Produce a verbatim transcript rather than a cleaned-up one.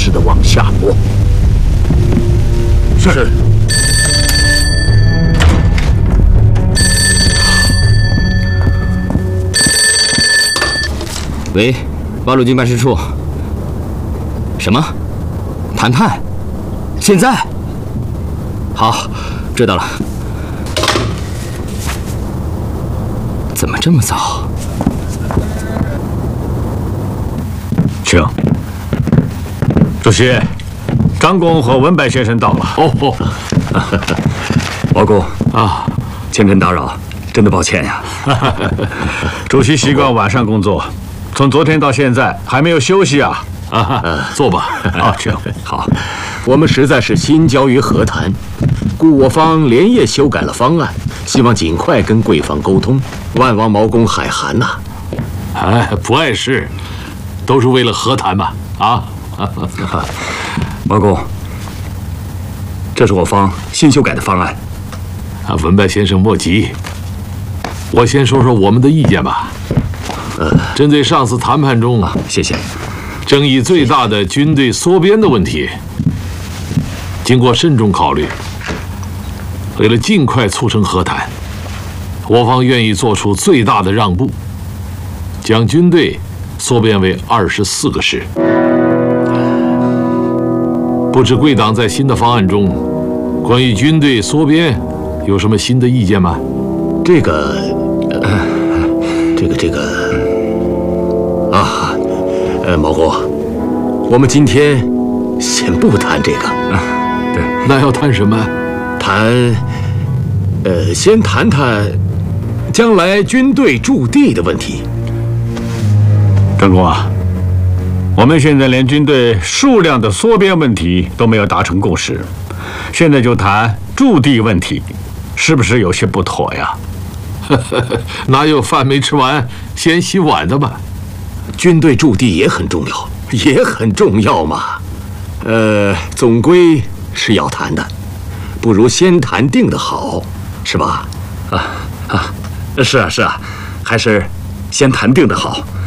似的往下落。是。 喂，八路军办事处。什么？谈判？现在？好，知道了。怎么这么早？ 请。主席，张公和文白先生到了。 哦， 王公啊， 千真打扰，真的抱歉呀。 主席习惯晚上工作，从昨天到现在还没有休息啊。 啊，坐吧。 啊，请。 好，我们实在是心焦于和谈，故我方连夜修改了方案，希望尽快跟贵方沟通。万望毛公海涵呐！ 哎，不碍事，都是为了和谈嘛。啊， 毛公，这是我方新修改的方案。 啊，文白先生莫急，我先说说我们的意见吧。呃，针对上次谈判中啊， 谢谢。 争议最大的军队缩编的问题，经过慎重考虑，为了尽快促成和谈，我方愿意做出最大的让步，将军队缩编为二十四个师。不知贵党在新的方案中，关于军队缩编有什么新的意见吗？ 这个，呃、这个，这个，啊。呃，毛公，我们今天先不谈这个。啊， 对，那要谈什么？ 谈，呃，先谈谈将来军队驻地的问题。 张公啊，我们现在连军队数量的缩编问题都没有达成共识，现在就谈驻地问题，是不是有些不妥呀？ 哪有饭没吃完先洗碗的嘛？ 军队驻地也很重要，也很重要嘛。呃，总归是要谈的，不如先谈定的好，是吧？啊啊，是啊是啊，还是先谈定的好。